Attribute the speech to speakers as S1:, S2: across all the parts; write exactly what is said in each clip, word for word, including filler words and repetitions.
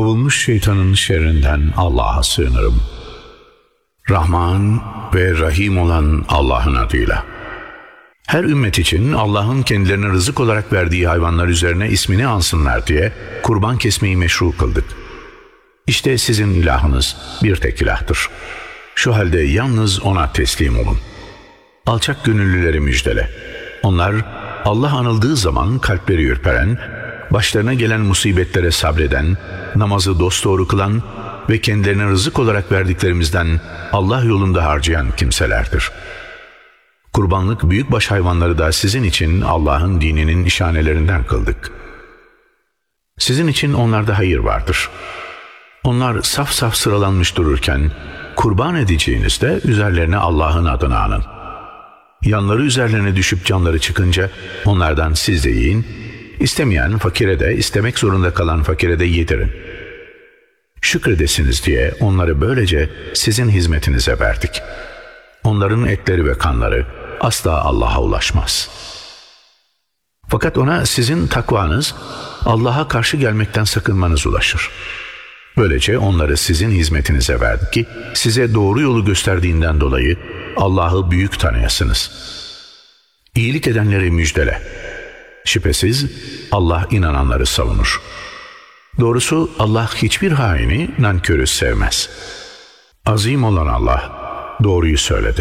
S1: kovulmuş şeytanın şerrinden Allah'a sığınırım. Rahman ve Rahim olan Allah'ın adıyla. Her ümmet için Allah'ın kendilerine rızık olarak verdiği hayvanlar üzerine ismini ansınlar diye kurban kesmeyi meşru kıldık. İşte sizin ilahınız bir tek ilahtır. Şu halde yalnız ona teslim olun. Alçak gönüllüleri müjdele. Onlar Allah anıldığı zaman kalpleri ürperen, başlarına gelen musibetlere sabreden, namazı dosdoğru kılan ve kendilerine rızık olarak verdiklerimizden Allah yolunda harcayan kimselerdir. Kurbanlık büyükbaş hayvanları da sizin için Allah'ın dininin nişanelerinden kıldık. Sizin için onlarda hayır vardır. Onlar saf saf sıralanmış dururken, kurban edeceğinizde üzerlerine Allah'ın adını anın. Yanları üzerlerine düşüp canları çıkınca onlardan siz de yiyin, istemeyen fakire de, istemek zorunda kalan fakire de yedirin. Şükredesiniz diye onları böylece sizin hizmetinize verdik. Onların etleri ve kanları asla Allah'a ulaşmaz. Fakat ona sizin takvanız, Allah'a karşı gelmekten sakınmanız ulaşır. Böylece onları sizin hizmetinize verdik ki size doğru yolu gösterdiğinden dolayı Allah'ı büyük tanıyasınız. İyilik edenleri müjdele. Şüphesiz Allah inananları savunur. Doğrusu Allah hiçbir haini, nankörü sevmez. Azim olan Allah doğruyu söyledi.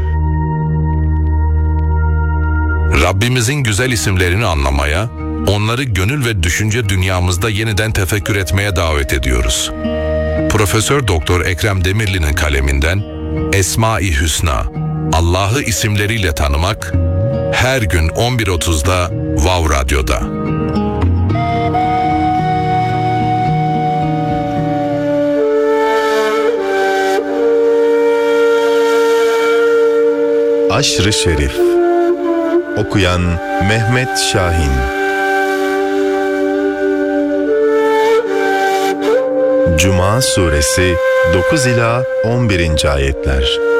S2: Rabbimizin güzel isimlerini anlamaya, onları gönül ve düşünce dünyamızda yeniden tefekkür etmeye davet ediyoruz. Profesör Doktor Ekrem Demirli'nin kaleminden Esma-i Hüsna, Allah'ı isimleriyle tanımak, her gün on bir otuzda Vav Radyo'da.
S3: Aşr-ı Şerif. Okuyan Mehmet Şahin. Cuma Suresi dokuz ila on birinci ayetler.